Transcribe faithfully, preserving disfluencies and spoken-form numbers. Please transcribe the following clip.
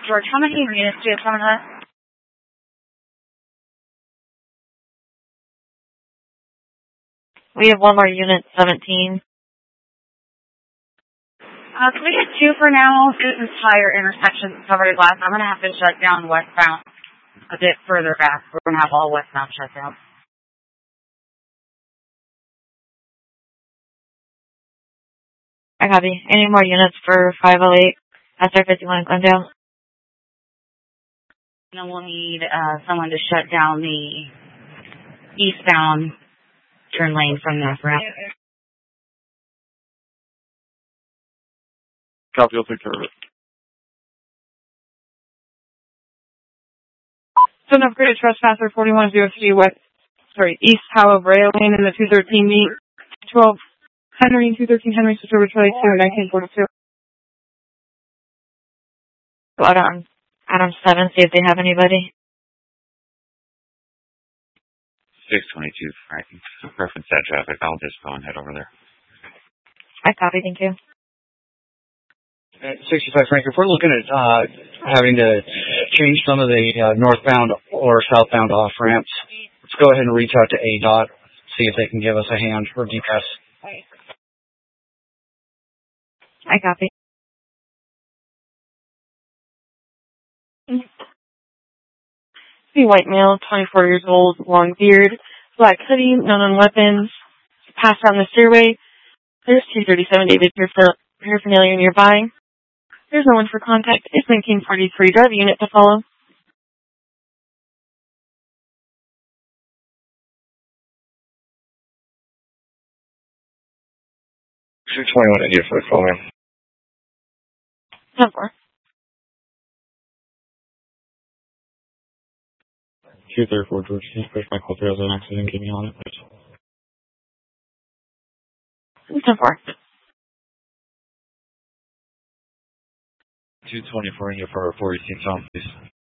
George, how many units do you have coming up? We have one more unit, seventeen. Uh, can we get two for now? This entire intersection is covered in glass. I'm going to have to shut down westbound a bit further back. We're going to have all westbound shut down. I copy. Any more units for five oh eight? S R fifty-one in Glendale? And then we'll need uh, someone to shut down the eastbound turn lane from the ramp. Copy, I'll take care of it. So an upgraded trespasser forty-one oh three west, sorry, East Powell Braille Lane in the two thirteen meet, twelve Henry and two thirteen Henry, switch over to Charlie two, nineteen forty-two. Go out on Adam seven, see if they have anybody. six twenty-two, right. Reference that traffic. I'll just go and head over there. I copy, thank you. At sixty-five Frank, if we're looking at uh, having to change some of the uh, northbound or southbound off ramps, let's go ahead and reach out to A D O T, see if they can give us a hand for D P S. I copy. See white male, twenty-four years old, long beard, black hoodie, none on weapons, passed down the stairway. There's two thirty-seven David paraphernalia nearby. There's no one for contact. It's nineteen forty-three. Drive unit to follow. six twenty-one, I need for the call, ma'am. ten four. two thirty-four, George. Can you push my call through as an accident? Get me on it, please. ten four. two twenty-four in your for forty-six on, please.